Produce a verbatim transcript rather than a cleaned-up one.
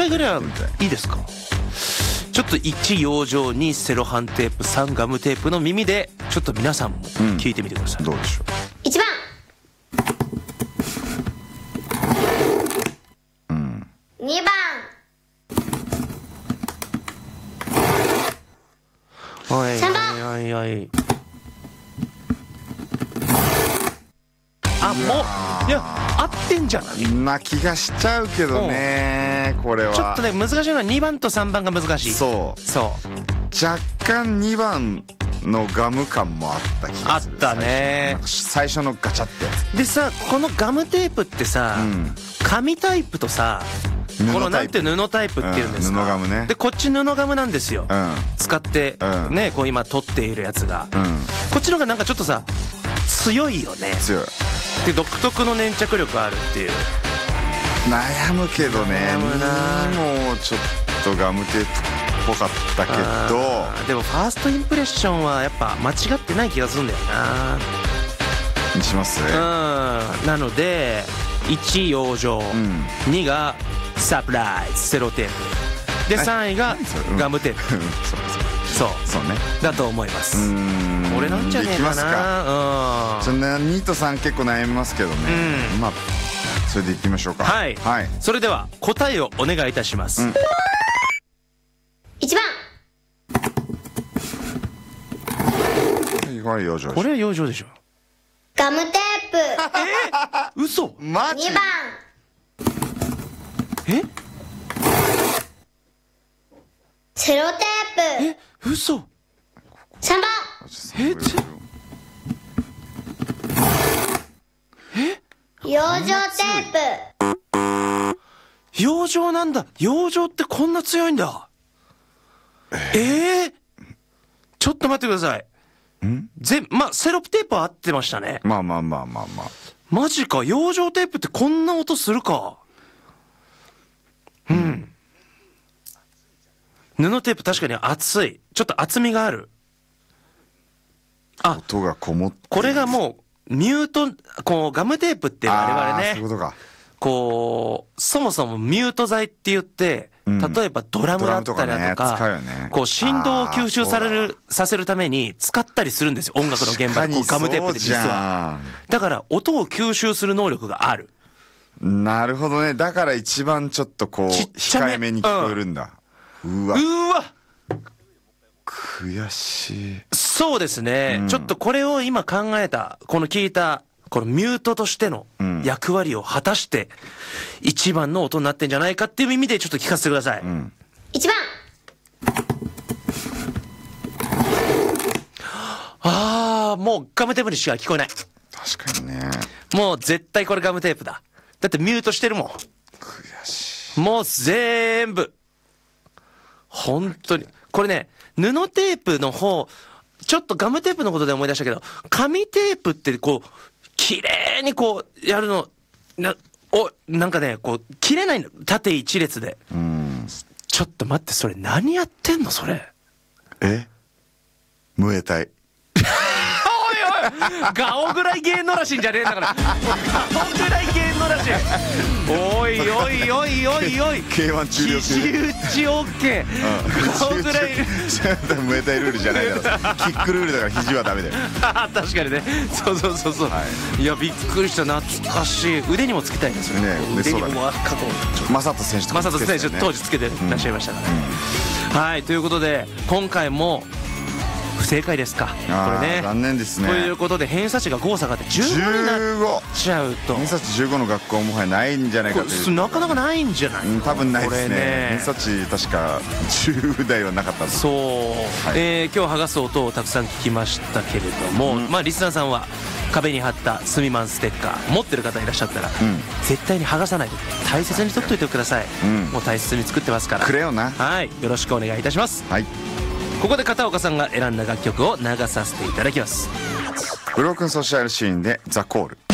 いぐらいはいいですか。ちょっといち養生、にセロハンテープ、さんガムテープの耳でちょっと皆さんも聞いてみてください、 うん、どうでしょう。 いちばん、 うん、 にばん、 はいさんばん、 はいはい。あ、もういや合ってんじゃないな気がしちゃうけどね、これはちょっとね難しいのはにばんとさんばんが難しい。 そうそう若干にばんのガム感もあった気がする。 あったね。 最初のガチャってやつでさ、このガムテープってさ、 うん、 紙タイプとさ、このなんていう布タイプっていうんですか、 うん、布ガムね。 でこっち布ガムなんですよ、うん、使って、うん、ねこう今取っているやつが、うん、こっちのがなんかちょっとさ強いよね。 強いで独特の粘着力あるっていう。 悩むけどね。 悩むな。 もうちょっとガムテープっぽかったけど、 でもファーストインプレッションはやっぱ間違ってない気がするんだよな。 にします。うん。 なのでいち養生、うん、にがサプライズセロテープでさんいがガムテープ、うん、そうそうそうねだと思います。うーん、これなんじゃねえかな。いきますか。 うん、そんなにとさん結構悩みますけどね、うん、まあそれでいきましょうか。 はい、はい、それでは答えをお願いいたします、うん、 いちばん、 これ養生。 これは養生でしょ。 ガムテープ。 えー、嘘。 マジ。 にばん、 えセロテープ。 え、嘘。 さんばん、 えちえ養生テープ。 養生なんだ。養生ってこんな強いんだ。えー、えー、ちょっと待ってください。ん全まあセロテープは合ってましたね。 まあまあまあまあまあ。 マジか。養生テープってこんな音するか。うん、うん、布テープ確かに厚い。ちょっと厚みがある。あ、 音がこもって。 これがもうミュート、こうガムテープって我々ね、 そういうことか。 こうそもそもミュート剤って言って、うん、例えばドラムだったりだとか、 とかね、 こう振動を吸収されるさせるために使ったりするんですよ、音楽の現場で。こうガムテープって実はだから音を吸収する能力がある。 なるほどね。だから一番ちょっとこう控えめに聞こえるんだ、うん、うわうわ悔しい。 そうですね、うん、ちょっとこれを今考えた、この聞いたこのミュートとしての役割を果たして一番の音になってんじゃないかっていう意味でちょっと聞かせてください、うん、 いちばん、 あーもうガムテープにしか聞こえない。 確かにね。 もう絶対これガムテープだ。だってミュートしてるもん。 悔しい。 もう全部本当にこれね、布テープの方ちょっとガムテープのことで思い出したけど、紙テープってこう綺麗にこうやるのな、おなんかねこう切れないの、縦一列で。うん、ちょっと待って、それ何やってんのそれ。 えムエタイ。 おいおいガオぐらい芸能らしいんじゃねえんだから。ガオぐらい芸能らしい。おいおいおいおいおいケーワン 中量級肘打ち OK、うん、ガオぐらいムエタイルールじゃないだろ。キックルールだから肘はダメだよ。 確かにね。そうそうそうそう、はい、いやびっくりした。懐かしい。腕にもつけたいですよね。腕にも過去マサト選手とかマサト選手当時つけてらっしゃいましたからね、うんうん、はい。ということで今回も不正解ですか。これね残念ですね。 ということで偏差値がご下がってじゅうごになっちゃうと、 偏差値じゅうごの学校もはやないんじゃないかという。 なかなかないんじゃない、 うん、多分ないですね。偏差値確かじゅう代はなかったそう、はい、えー、今日剥がす音をたくさん聞きましたけれども、うん、まあリスナーさんは壁に貼ったスミマンステッカー持ってる方いらっしゃったら、うん、絶対に剥がさないで大切に取っといてください、うん、もう大切に作ってますからくれよな。 はい、よろしくお願いいたします。 はい。 ここで片岡さんが選んだ楽曲を流させていただきます。 ブロークンソーシャルシーンでザコール。